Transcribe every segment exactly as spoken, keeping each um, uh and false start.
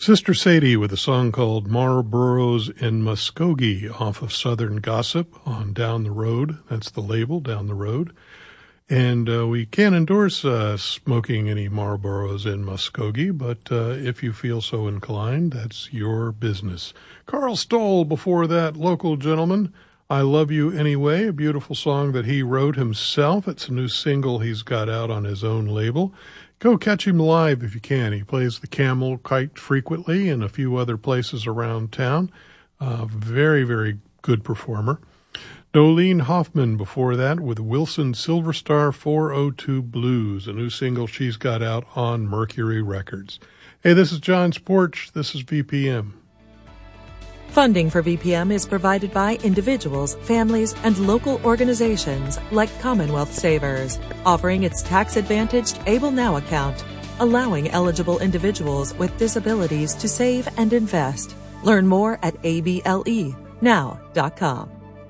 Sister Sadie with a song called Marlboros in Muskogee off of Southern Gossip on Down the Road. That's the label, Down the Road. And uh, we can't endorse uh, smoking any Marlboros in Muskogee, but uh, if you feel so inclined, that's your business. Carl Stoll before that, Local Gentleman, I Love You Anyway, a beautiful song that he wrote himself. It's a new single he's got out on his own label. Go catch him live if you can. He plays the Camel quite frequently and a few other places around town. Uh, very, very good performer. Nolene Hoffman before that with Wilson Silverstar four oh two Blues, a new single she's got out on Mercury Records. Hey, this is John's Porch. This is V P M. Funding for V P M is provided by individuals, families, and local organizations like Commonwealth Savers, offering its tax-advantaged Able Now account, allowing eligible individuals with disabilities to save and invest. Learn more at A B L E now dot com.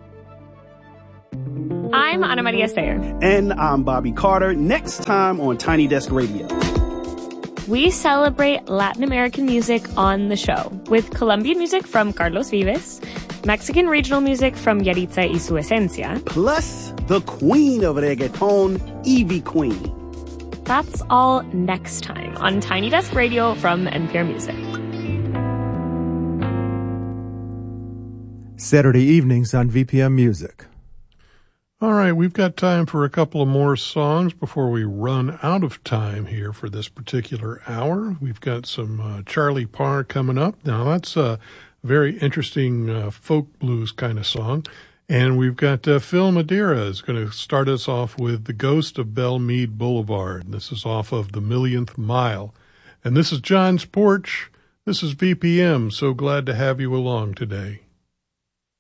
I'm Ana Maria Sayer. And I'm Bobby Carter. Next time on Tiny Desk Radio, we celebrate Latin American music on the show with Colombian music from Carlos Vives, Mexican regional music from Yaritza y Su Esencia, plus the queen of reggaeton, Ivy Queen. That's all next time on Tiny Desk Radio from N P R Music. Saturday evenings on V P M Music. All right, we've got time for a couple of more songs before we run out of time here for this particular hour. We've got some uh, Charlie Parr coming up. Now, that's a very interesting uh, folk blues kind of song. And we've got uh, Phil Madeira is going to start us off with The Ghost of Belle Meade Boulevard. This is off of The Millionth Mile. And this is John's Porch. This is V P M. So glad to have you along today.